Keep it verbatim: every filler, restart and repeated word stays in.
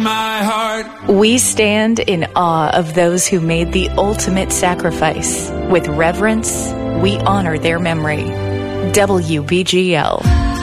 my heart. We stand in awe of those who made the ultimate sacrifice. With reverence, we honor their memory. W B G L.